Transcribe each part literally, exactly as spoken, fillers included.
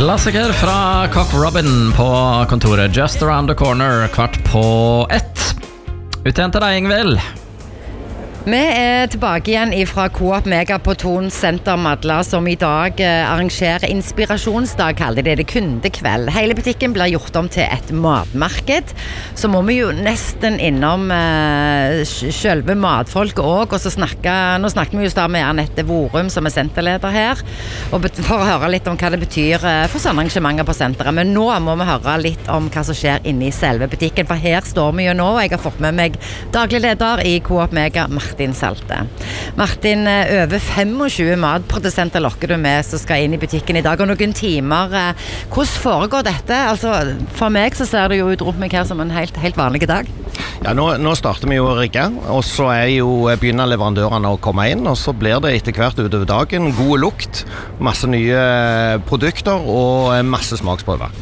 Klassiker fra Cock Robin på kontoret Just Around the Corner, kvart på ett. Ut igjen til deg, Ingvild. Vi er tilbake igjen fra Coop Mega på Thon Senter Madla, som i dag arrangerer inspirasjonsdag, kaller de det, kundekveld. Hele butikken blir gjort om til et matmarked. Så må vi jo nesten innom uh, selve matfolk også, og så snakke, nå snakker vi just da med Annette Vorum, som er senterleder her, og for å høre litt om hva det betyr for sånne arrangementer på senteret. Men nå må vi høre litt om hva som skjer inne i selve butikken, for her står vi jo nå, og jeg har fått med meg daglig leder i Coop Mega, Martin Salte. Martin, over tjuefem matprodusenter lokker du med som skal inn i butikken i dag, og noen timer. Hvordan foregår dette? Altså, for meg så ser det jo ut rundt meg her som en helt, helt vanlig dag. Ja, nå, nå starter vi jo å rigge, og så er jo begynner leverandørene å komme inn, og så blir det etter hvert utover dagen god lukt, masse nye produkter og masse smaksprøver.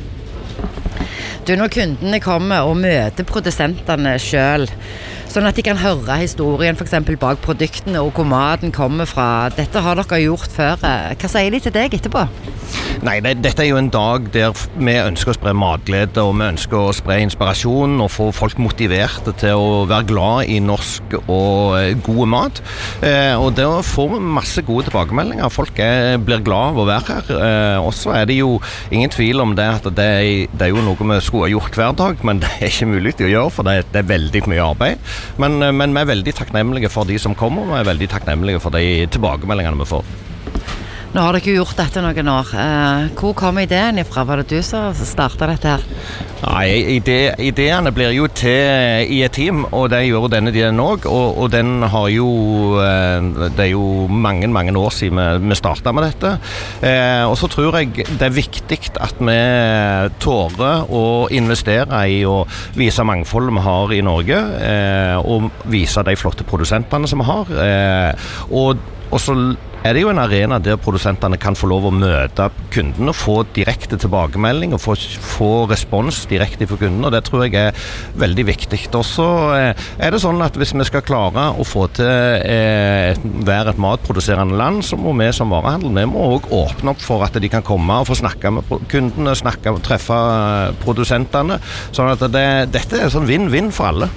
Du, når kundene kommer og møter produsentene selv, sånn at de kan høre historien for eksempel bak produktene og hvor maten kommer fra. Dette har dere gjort før. Hva sier de til deg etterpå? Nei, det, dette er jo en dag der vi ønsker å spre matglede, og vi ønsker å spre inspirasjon og få folk motiverte til å være glad i norsk og god mat. Eh, og da får vi masse gode tilbakemeldinger. Folk er, blir glad av å være her. Eh, og så er det jo ingen tvil om det at det er, det er jo noe vi skulle ha gjort hver dag, men det er ikke mulig å gjøre, for det, det er veldig mye arbeid. Men, men vi er veldig takknemlige for de som kommer, og vi er veldig takknemlige for de tilbakemeldingene vi får. Nå har dere gjort dette noen år. Eh, hvor kom ideen ifra? Var det du som startet dette her? Nei, ide, ideene blir jo til i et team, og det gjør denne ideen også, og, og den har jo, det er jo mange, mange år siden vi, vi startet med dette. Eh, og så tror jeg det er viktig at vi tårer å investere i å vise mangfoldet vi har i Norge, eh, og vise de flotte produsentene som vi har. Eh, og, og så er det jo en arena der produsentene kan få lov å møte kunden og få direkte tilbakemelding og få, få respons direkte fra kunden, og det tror jeg er veldig viktig. Og så er det sånn at hvis vi skal klare å få til eh, være et matproduserende land, så må vi som varehandel, vi må også åpne opp for at de kan komme og få snakke med kundene, snakke, treffe produsentene, sånn at det, dette er sånn vinn-vinn for alle.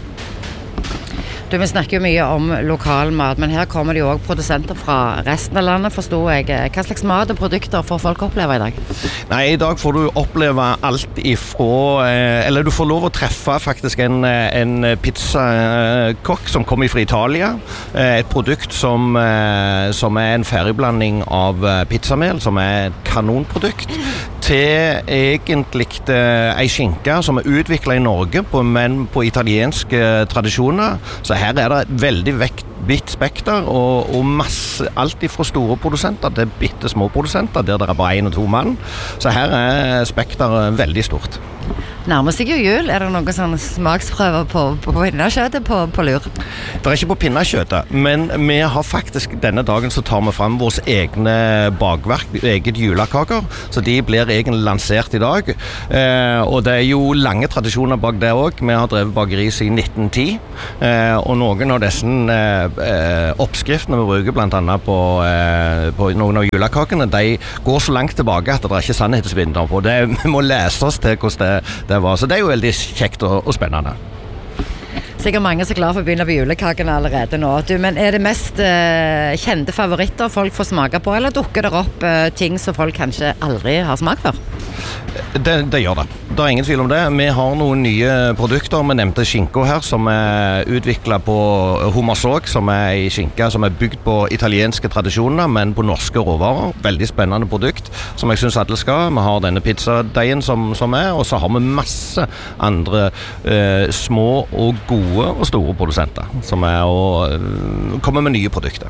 Du, vi snakker jo mye om lokal mat, men her kommer det jo også produsenter fra resten av landet, forstår jeg. Hva slags mat og produkter får folk oppleve i dag? Nei, i dag får du oppleve alt ifra, eller du får lov å treffe faktisk en, en pizzakokk som kommer fra Italia. Et produkt som, som er en ferdigblanding av pizzamel, som er et kanonprodukt, til egentlig ei skinke som er utviklet i Norge, på, men på italienske tradisjoner. Så her er det et veldig vekt, vidt spekter, og, og masse, alt fra store produsenter til bitte små produsenter, der det er bare en og to mann. Så her er spekteret veldig stort. Nærmer seg jo jul. Er det noen sånne smaksprøver på, på pinnekjøttet på, på lur? Det er ikke på pinnekjøttet, men vi har faktisk denne dagen så tar vi frem våre egne bakverk, eget julekaker, så de blir egentlig lansert i dag. Eh, og det er jo lange tradisjoner bak det også. Vi har drevet bakeri siden nitten ti, eh, og noen av disse eh, oppskriftene vi bruker blant annet på, eh, på noen av julekakene, de går så langt tilbake at det er ikke sannhetsvinner på. Det, vi må lese oss til hvordan det det var, så det er jo veldig kjekt og, og spennende. Sikkert mange som er glad for å begynne på julekakene allerede nå. Du, men er det mest uh, kjente favoritter folk får smake på, eller dukker det opp uh, ting som folk kanskje aldri har smakt før? Det, det gjør det. Det er ingen tvil om det. Vi har noen nye produkter. Vi nevnte skinko her, som er utviklet på hummersåg, som er en skinke som er bygd på italienske tradisjoner, men på norske råvarer. Veldig spennende produkt, som jeg synes alle skal. Vi har denne pizzadeigen som, som er, og så har vi masse andre eh, små og gode og store produsenter, som er å eh, komme med nye produkter.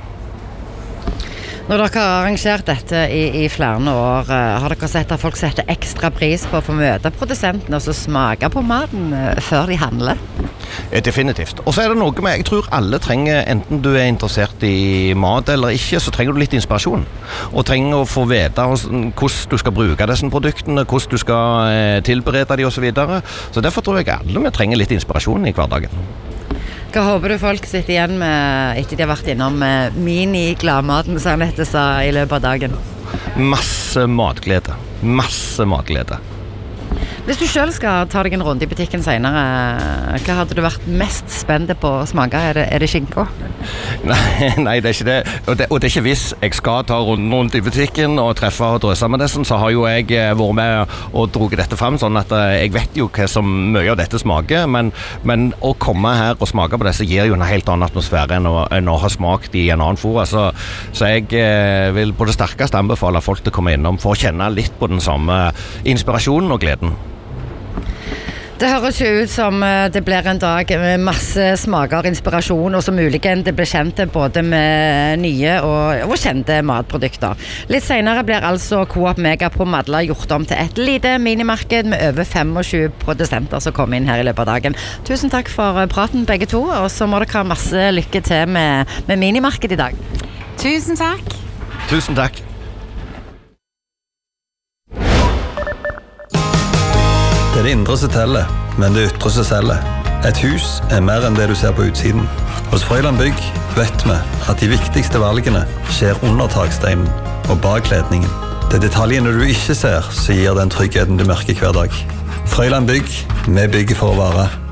Når dere har arrangert dette i, i flere år, har dere sett at folk setter ekstra pris på å få møte produsentene og så smake på maten før de handler? Definitivt. Og så er det noe med, jeg tror alle trenger, enten du er interessert i mat eller ikke, så trenger du litt inspirasjon. Og trenger å få vite hvordan du skal bruke disse produktene, hvordan du skal tilberede de og så videre. Så derfor tror jeg alle vi trenger litt inspirasjon i hverdagen. Hva håper du folk sitter igjen med etter de har vært innom mini-gladmaten, som Annette sa, i løpet av dagen? masse matglede. Masse matglede. Hvis du selv skal ta deg en runde i butikken senere, hva hadde du vært mest spent på å smake? Er det, er det skinko? Nei, nei, det er ikke det. Og, det. og det er ikke hvis jeg skal ta runden rundt i butikken og treffe og drøse med dessen, så har jo jeg vært med og droget dette frem, sånn at jeg vet jo hva som mye av dette smaker, men, men å komme her og smake på disse gir jo en helt annen atmosfære enn å, enn å ha smakt i en annen fora. Så, så jeg vil på det sterkeste anbefale folk til å komme innom for å kjenne litt på den samme inspirasjonen og gleden. Det høres jo ut som det blir en dag med masse smaker, inspirasjon, og som muligens det blir kjent både med nye og, og kjente matprodukter. Litt senere blir altså Coop Mega på Madla gjort om til et lite minimarked med over tjuefem produsenter som kommer inn her i løpet av dagen. Tusen takk for praten begge to, og så må dere ha masse lykke til med, med minimarked i dag. Tusen takk. Tusen takk. Det er det indre som teller, men det ytre som selger. Et hus er mer enn det du ser på utsiden. Hos Frøyland Bygg vet vi at de viktigste valgene skjer under taksteinen og bak kledningen. Det er detaljene du ikke ser som gir den tryggheten du merker hver dag. Frøyland Bygg, vi bygger for å vare.